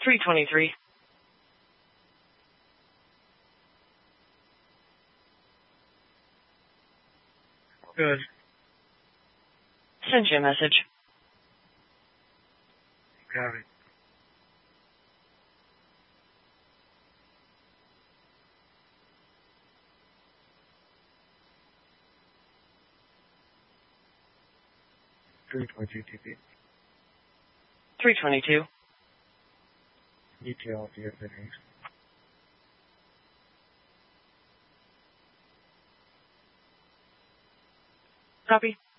323. Good. Send you a message. Got it. TP. 322. Detail the openings. Copy.